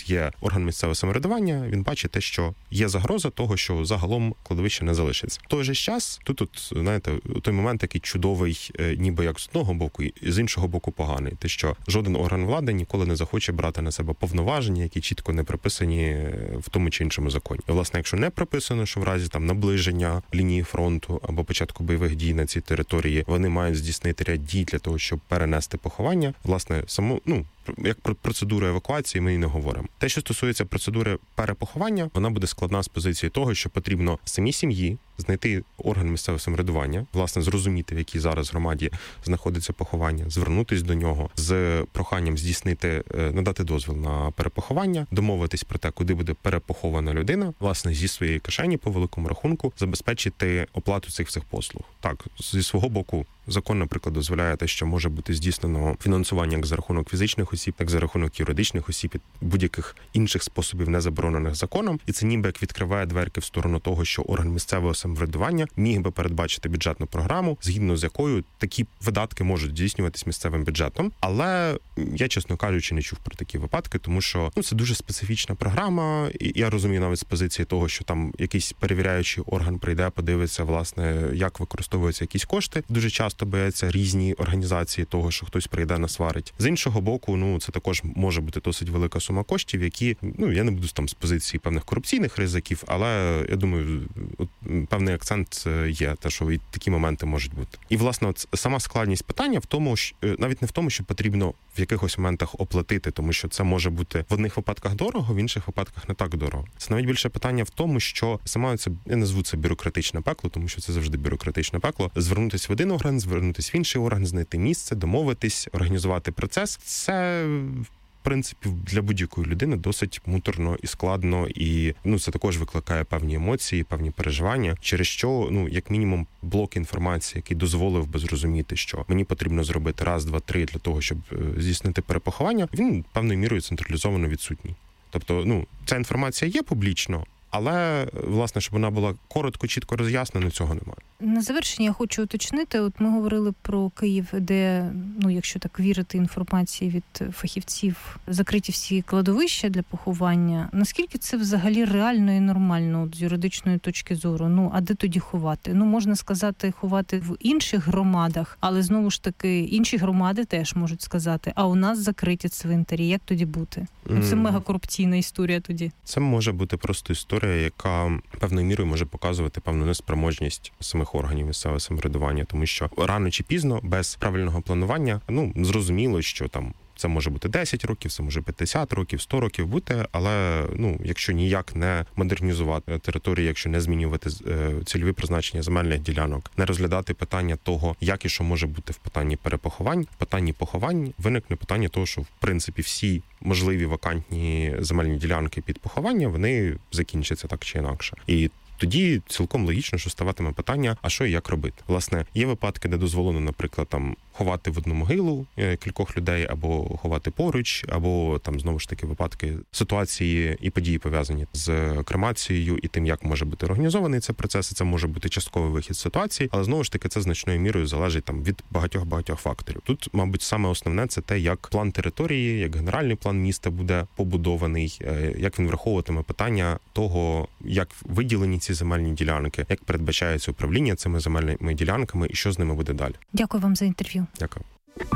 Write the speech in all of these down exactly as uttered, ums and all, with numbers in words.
нас є орган місцевого самоврядування, він бачить те, що є загроза того, що загалом кладовище не залишиться. В той же час, тут, от, знаєте, той момент такий чудовий, ніби як з одного боку, і з іншого боку поганий. Те, що жоден орган влади ніколи не захоче брати на себе повноваження, які чітко не прописані в тому чи іншому законі. І, власне, якщо не прописано, що в разі там наближення лінії фронту або початку бойових дій на цій території вони мають здійснити ряд дій для того, щоб перенести поховання, власне, само, ну, як про процедуру евакуації ми і не говоримо. Те, що стосується процедури перепоховання, вона буде складна з позиції того, що потрібно самій сім'ї знайти орган місцевого самоврядування, власне, зрозуміти, в якій зараз громаді знаходиться поховання, звернутись до нього з проханням здійснити, надати дозвіл на перепоховання, домовитись про те, куди буде перепохована людина, власне, зі своєї кишені по великому рахунку забезпечити оплату цих всіх послуг. Так, зі свого боку, закон, наприклад, дозволяє те, що може бути здійснено фінансування як за рахунок фізичних осіб, так за рахунок юридичних осіб і будь-яких інших способів, не заборонених законом. І це ніби як відкриває дверки в сторону того, що орган місцевого самоврядування міг би передбачити бюджетну програму, згідно з якою такі видатки можуть здійснюватись місцевим бюджетом. Але я, чесно кажучи, не чув про такі випадки, тому що ну, це дуже специфічна програма. І я розумію навіть з позиції того, що там якийсь перевіряючий орган прийде, подивиться, власне, як використовуються якісь кошти. Дуже часто бояться різні організації того, що хтось прийде насварить. З іншого боку, ну це також може бути досить велика сума коштів, які, ну я не буду там з позиції певних корупційних ризиків, але я думаю, от, певний акцент є, те, що і такі моменти можуть бути. І власне, от сама складність питання в тому, що навіть не в тому, що потрібно в якихось моментах оплатити, тому що це може бути в одних випадках дорого, в інших випадках не так дорого. Це навіть більше питання в тому, що саме це, я назву це бюрократичне пекло, тому що це завжди бюрократичне пекло. Звернутися в один орган, звернутися в інший орган, знайти місце, домовитись, організувати процес. Це в принципі, для будь-якої людини досить муторно і складно, і ну це також викликає певні емоції, певні переживання, через що, ну як мінімум, блок інформації, який дозволив би зрозуміти, що мені потрібно зробити раз, два, три для того, щоб здійснити перепоховання, він певною мірою централізовано відсутній. Тобто, ну ця інформація є публічно, але, власне, щоб вона була коротко, чітко роз'яснена, цього немає. На завершення я хочу уточнити, от ми говорили про Київ, де, ну, якщо так вірити інформації від фахівців, закриті всі кладовища для поховання. Наскільки це взагалі реально і нормально от, з юридичної точки зору? Ну, а де тоді ховати? Ну, можна сказати, ховати в інших громадах, але, знову ж таки, інші громади теж можуть сказати, а у нас закриті цвинтарі, як тоді бути? Mm. Це мегакорупційна історія тоді. Це може бути просто історія, яка певною мірою може показувати певну неспроможність самих органів місцевого самоврядування, тому що рано чи пізно, без правильного планування, ну, зрозуміло, що там це може бути десять років, це може п'ятдесят років, сто років бути, але, ну, якщо ніяк не модернізувати території, якщо не змінювати цільові призначення земельних ділянок, не розглядати питання того, як і що може бути в питанні перепоховань, в питанні поховань виникне питання того, що, в принципі, всі можливі вакантні земельні ділянки під поховання, вони закінчаться так чи інакше. І тоді цілком логічно, що ставатиме питання, а що і як робити. Власне, є випадки, де дозволено, наприклад, там ховати в одну могилу кількох людей, або ховати поруч, або там знову ж таки випадки, ситуації і події пов'язані з кремацією і тим, як може бути організований цей процес. І це може бути частковий вихід з ситуації, але знову ж таки це значною мірою залежить там від багатьох-багатьох факторів. Тут, мабуть, саме основне це те, як план території, як генеральний план міста буде побудований, як він враховуватиме питання того, як виділені ці земельні ділянки, як передбачається управління цими земельними ділянками і що з ними буде далі. Дякую вам за інтерв'ю. Дякую.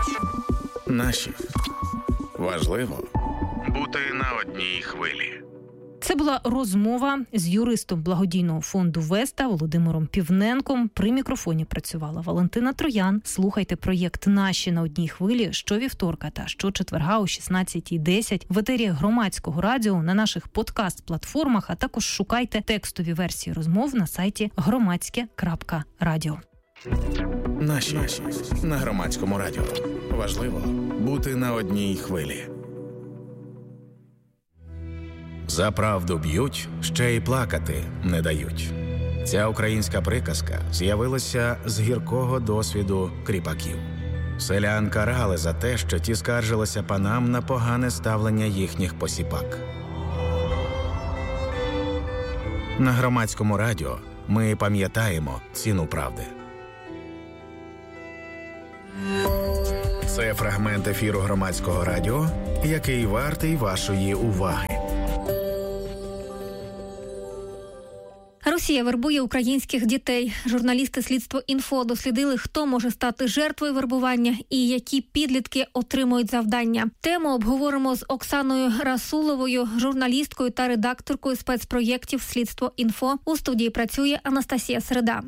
Наші. Важливо бути на одній хвилі. Це була розмова з юристом благодійного фонду Веста Володимиром Півненком. При мікрофоні працювала Валентина Троян. Слухайте проєкт «Наші на одній хвилі» щовівторка та щочетверга о шістнадцятій десять в етері Громадського радіо, на наших подкаст-платформах, а також шукайте текстові версії розмов на сайті громадське крапка радіо. Наші. Наші на Громадському радіо. Важливо бути на одній хвилі. За правду б'ють, ще й плакати не дають. Ця українська приказка з'явилася з гіркого досвіду кріпаків. Селян карали за те, що ті скаржилися панам на погане ставлення їхніх посіпак. На Громадському радіо ми пам'ятаємо ціну правди. Це фрагмент ефіру Громадського радіо, який вартий вашої уваги. Росія вербує українських дітей. Журналісти Слідство.Інфо дослідили, хто може стати жертвою вербування і які підлітки отримують завдання. Тему обговоримо з Оксаною Расуловою, журналісткою та редакторкою спецпроєктів Слідство.Інфо. У студії працює Анастасія Середа.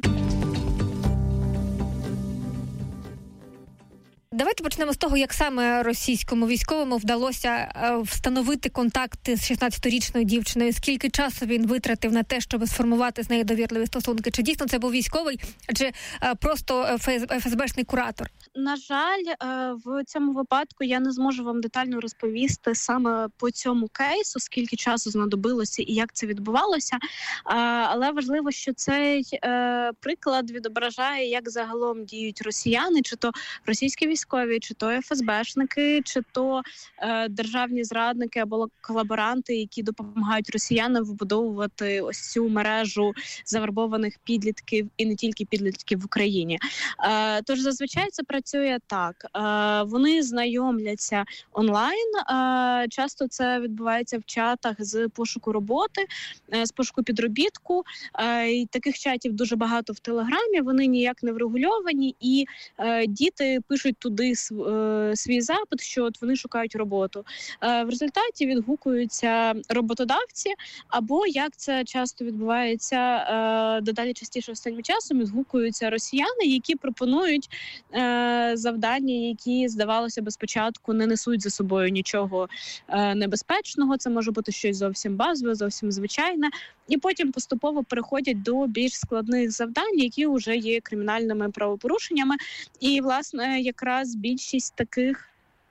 Давайте почнемо з того, як саме російському військовому вдалося встановити контакти з шістнадцятирічною дівчиною. Скільки часу він витратив на те, щоб сформувати з нею довірливі стосунки? Чи дійсно це був військовий, чи просто еф ес бешний куратор? На жаль, в цьому випадку я не зможу вам детально розповісти саме по цьому кейсу, скільки часу знадобилося і як це відбувалося. Але важливо, що цей приклад відображає, як загалом діють росіяни, чи то російські військові, чи то еф ес бешники, чи то державні зрадники або колаборанти, які допомагають росіянам вибудовувати ось цю мережу завербованих підлітків і не тільки підлітків в Україні. Тож зазвичай це працює так. Вони знайомляться онлайн. Часто це відбувається в чатах з пошуку роботи, з пошуку підробітку. І таких чатів дуже багато в Телеграмі. Вони ніяк не врегульовані. І діти пишуть туди свій запит, що от вони шукають роботу. В результаті відгукуються роботодавці, або, як це часто відбувається дедалі частіше останнім часом, відгукуються росіяни, які пропонують завдання, які, здавалося би, спочатку не несуть за собою нічого небезпечного. Це може бути щось зовсім базове, зовсім звичайне. І потім поступово переходять до більш складних завдань, які вже є кримінальними правопорушеннями. І, власне, якраз більшість таких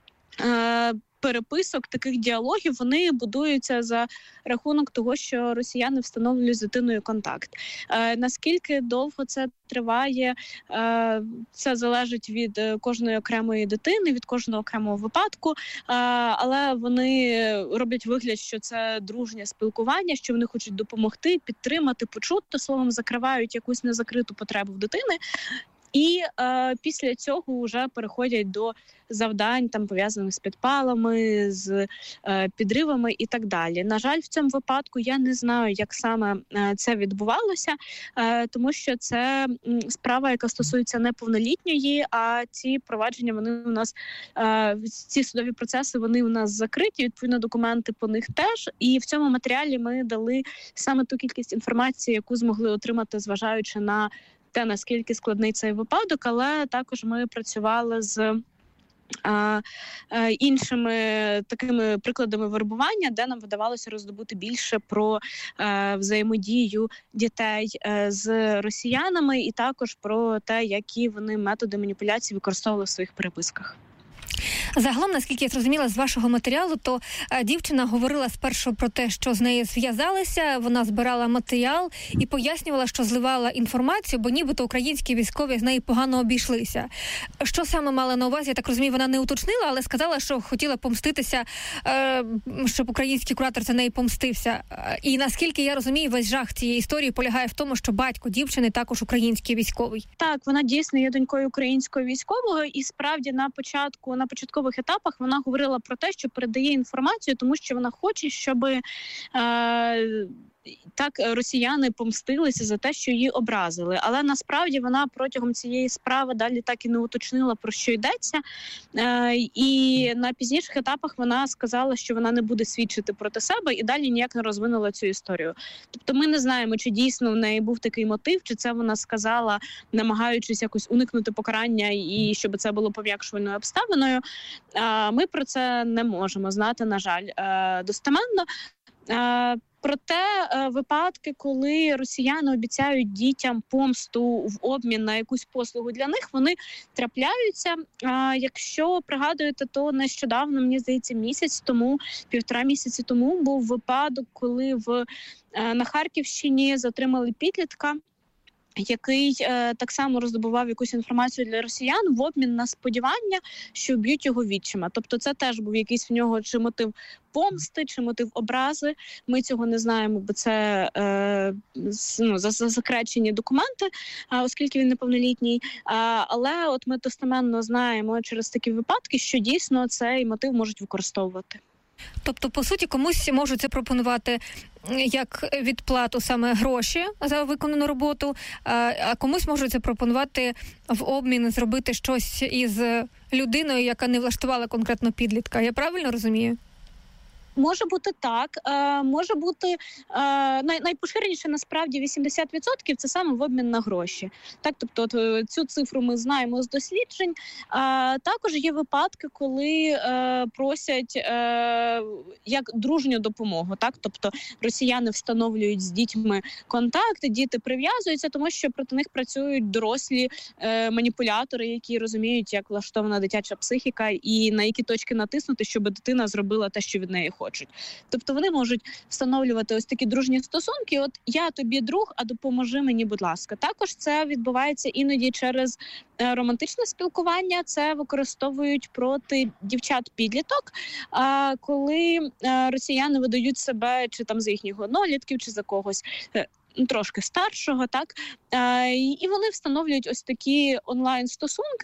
е- переписок, таких діалогів, вони будуються за рахунок того, що росіяни встановлюють з дитиною контакт. Е, наскільки довго це триває, е, це залежить від кожної окремої дитини, від кожного окремого випадку, е, але вони роблять вигляд, що це дружнє спілкування, що вони хочуть допомогти, підтримати, почути, словом, закривають якусь незакриту потребу в дитини. І е, після цього вже переходять до завдань, там пов'язаних з підпалами, з е, підривами і так далі. На жаль, в цьому випадку я не знаю, як саме е, це відбувалося, е, тому що це м, справа, яка стосується неповнолітньої, а ці провадження, вони у нас, е, ці судові процеси, вони у нас закриті, відповідно, документи по них теж. І в цьому матеріалі ми дали саме ту кількість інформації, яку змогли отримати, зважаючи на те, наскільки складний цей випадок, але також ми працювали з а, а, іншими такими прикладами вербування, де нам вдавалося роздобути більше про а, взаємодію дітей а, з росіянами і також про те, які вони методи маніпуляції використовували в своїх переписках. Загалом, наскільки я зрозуміла з вашого матеріалу, то а, дівчина говорила спершу про те, що з нею зв'язалися, вона збирала матеріал і пояснювала, що зливала інформацію, бо нібито українські військові з нею погано обійшлися. Що саме мала на увазі? Я так розумію, вона не уточнила, але сказала, що хотіла помститися, е, щоб український куратор за неї помстився. І наскільки я розумію, весь жах цієї історії полягає в тому, що батько дівчини також український військовий. Так, вона дійсно є донькою українського військового, і справді на початку, на початкових етапах вона говорила про те, що передає інформацію, тому що вона хоче, щоб е, так росіяни помстилися за те, що її образили. Але насправді вона протягом цієї справи далі так і не уточнила, про що йдеться. Е, і на пізніших етапах вона сказала, що вона не буде свідчити проти себе і далі ніяк не розвинула цю історію. Тобто ми не знаємо, чи дійсно в неї був такий мотив, чи це вона сказала, намагаючись якось уникнути покарання і щоб це було пом'якшувальною обставиною. Е, ми про це не можемо знати, на жаль, е, достеменно. Е, Проте випадки, коли росіяни обіцяють дітям помсту в обмін на якусь послугу для них, вони трапляються. Якщо пригадуєте, то нещодавно, мені здається, місяць тому, півтора місяці тому був випадок, коли в на Харківщині затримали підлітка, який е, так само роздобував якусь інформацію для росіян в обмін на сподівання, що вб'ють його відчима. Тобто це теж був якийсь в нього чи мотив помсти, чи мотив образи. Ми цього не знаємо, бо це е, ну, засекречені документи, е, оскільки він неповнолітній. Е, але от ми достеменно знаємо через такі випадки, що дійсно цей мотив можуть використовувати. Тобто, по суті, комусь можуть запропонувати як відплату саме гроші за виконану роботу, а комусь можуть запропонувати в обмін зробити щось із людиною, яка не влаштувала конкретно підлітка. Я правильно розумію? Може бути так, е, може бути е, най, найпоширеніше насправді вісімдесят відсотків це саме в обмін на гроші. Так, тобто от, цю цифру ми знаємо з досліджень. А також є випадки, коли е, просять е, як дружню допомогу. Так, тобто росіяни встановлюють з дітьми контакти, діти прив'язуються, тому що проти них працюють дорослі е, маніпулятори, які розуміють, як влаштована дитяча психіка і на які точки натиснути, щоб дитина зробила те, що від неї хочуть. Тобто вони можуть встановлювати ось такі дружні стосунки. От я тобі друг, а допоможи мені, будь ласка. Також це відбувається іноді через е, романтичне спілкування. Це використовують проти дівчат-підліток, а коли е, росіяни видають себе чи там за їхніх однолітків, чи за когось е, трошки старшого, так е, і вони встановлюють ось такі онлайн-стосунки.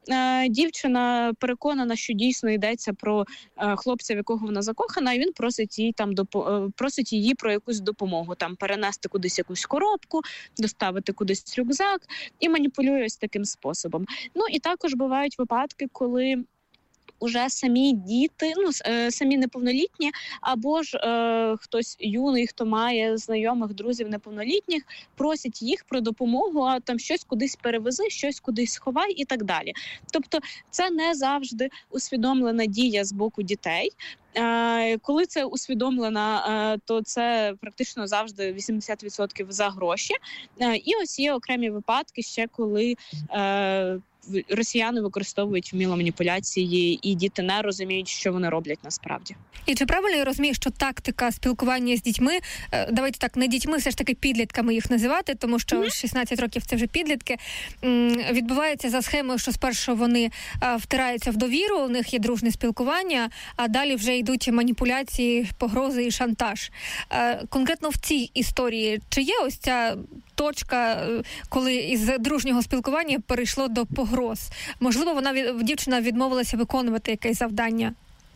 Дівчина переконана, що дійсно йдеться про хлопця, в якого вона закохана, і він просить її там допо... просить її про якусь допомогу, там перенести кудись якусь коробку, доставити кудись рюкзак і маніпулює ось таким способом. Ну і також бувають випадки, коли уже самі діти, ну самі неповнолітні, або ж е, хтось юний, хто має знайомих, друзів неповнолітніх, просять їх про допомогу, а там щось кудись перевези, щось кудись сховай і так далі. Тобто це не завжди усвідомлена дія з боку дітей. Е, коли це усвідомлена, е, то це практично завжди вісімдесят відсотків за гроші. Е, і ось є окремі випадки ще, коли е, росіяни використовують вміло маніпуляції, і діти не розуміють, що вони роблять насправді. І чи правильно я розумію, що тактика спілкування з дітьми, давайте так, не дітьми, все ж таки підлітками їх називати, тому що mm-hmm. шістнадцять років це вже підлітки, відбувається за схемою, що спершу вони втираються в довіру, у них є дружне спілкування, а далі вже йдуть маніпуляції, погрози і шантаж. Конкретно в цій історії, чи є ось ця точка, коли із дружнього спілкування перейшло до погроз? Можливо, вона дівчина відмовилася виконувати якесь завдання?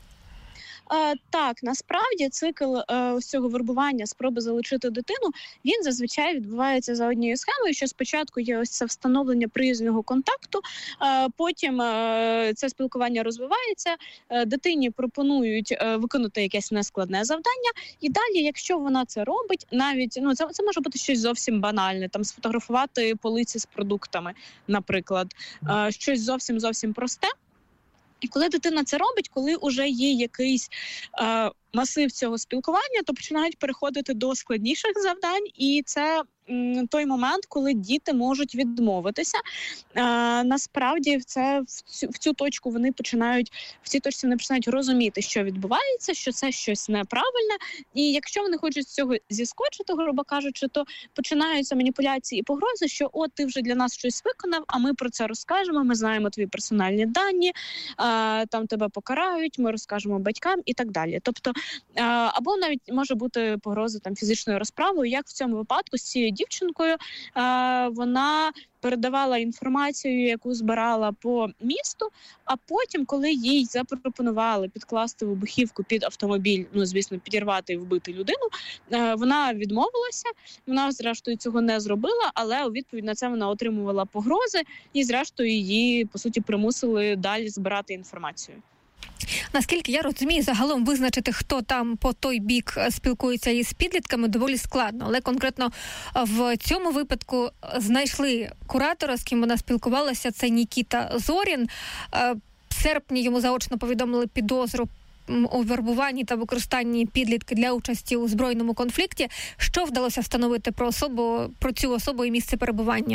Е, так, насправді цикл е, ось цього вербування, спроби залучити дитину, він зазвичай відбувається за однією схемою, що спочатку є ось це встановлення приязного контакту, е, потім е, це спілкування розвивається, е, дитині пропонують е, виконати якесь нескладне завдання, і далі, якщо вона це робить, навіть, ну, це, це може бути щось зовсім банальне, там сфотографувати полиці з продуктами, наприклад, е, щось зовсім-зовсім просте. І коли дитина це робить, коли вже є якийсь е, масив цього спілкування, то починають переходити до складніших завдань, і це м, той момент, коли діти можуть відмовитися. Е, насправді це в цю, в цю точку вони починають, в цій точці вони починають розуміти, що відбувається, що це щось неправильне, і якщо вони хочуть з цього зіскочити, грубо кажучи, то починаються маніпуляції і погрози, що от ти вже для нас щось виконав, а ми про це розкажемо, ми знаємо твої персональні дані, е, там тебе покарають, ми розкажемо батькам і так далі. Тобто або навіть може бути погроза там фізичною розправою, як в цьому випадку з цією дівчинкою. Вона передавала інформацію, яку збирала по місту, а потім, коли їй запропонували підкласти вибухівку під автомобіль, ну, звісно, підірвати і вбити людину, вона відмовилася, вона, зрештою, цього не зробила, але у відповідь на це вона отримувала погрози і, зрештою, її, по суті, примусили далі збирати інформацію. Наскільки я розумію, загалом визначити, хто там по той бік спілкується із підлітками, доволі складно. Але конкретно в цьому випадку знайшли куратора, з ким вона спілкувалася, це Нікіта Зорін. В серпні йому заочно повідомили підозру у вербуванні та використанні підлітки для участі у збройному конфлікті. Що вдалося встановити про особу, про цю особу і місце перебування?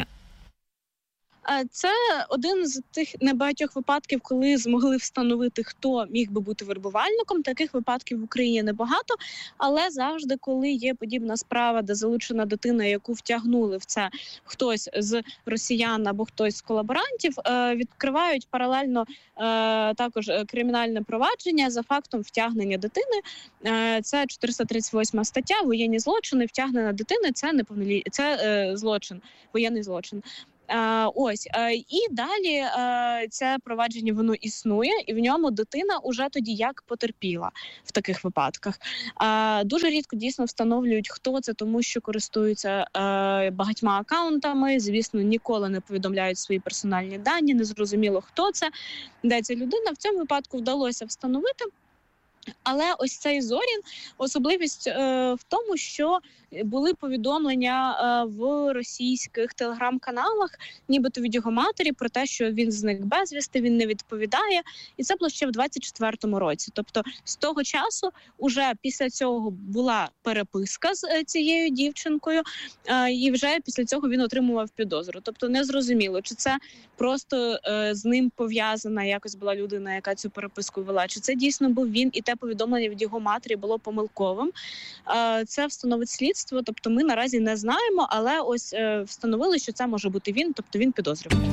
Це один з тих небагатьох випадків, коли змогли встановити, хто міг би бути вербувальником. Таких випадків в Україні небагато, але завжди, коли є подібна справа, де залучена дитина, яку втягнули в це хтось з росіян або хтось з колаборантів, відкривають паралельно також кримінальне провадження за фактом втягнення дитини. Це чотириста тридцять восьма стаття, воєнні злочини, втягнення дитини – це неповнолі... це злочин, воєнний злочин. А, ось а, і далі а, це провадження воно існує, і в ньому дитина уже тоді як потерпіла в таких випадках. А, дуже рідко дійсно встановлюють, хто це, тому що користуються а, багатьма акаунтами. Звісно, ніколи не повідомляють свої персональні дані, не зрозуміло, хто це, де ця людина. В цьому випадку вдалося встановити. Але ось цей Зорін, особливість е, в тому, що були повідомлення е, в російських телеграм-каналах, нібито від його матері, про те, що він зник безвісти, він не відповідає. І це було ще в двадцять четвертому році. Тобто з того часу, уже після цього була переписка з е, цією дівчинкою, е, і вже після цього він отримував підозру. Тобто не зрозуміло, чи це просто е, з ним пов'язана якось була людина, яка цю переписку вела, чи це дійсно був він, і те повідомлення від його матері було помилковим. Е, це встановить слідство, тобто ми наразі не знаємо, але ось е, встановили, що це може бути він, тобто він підозрюваний.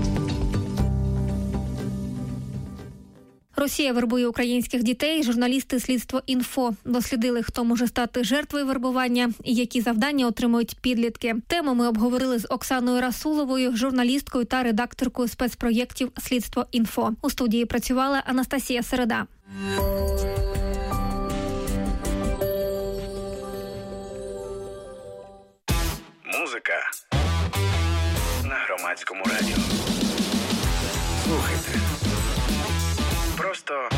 Росія вербує українських дітей. Журналісти «Слідство інфо» дослідили, хто може стати жертвою вербування і які завдання отримують підлітки. Тему ми обговорили з Оксаною Расуловою, журналісткою та редакторкою спецпроєктів «Слідство інфо». У студії працювала Анастасія Середа. Музика на Громадському радіо. Слухайте. Просто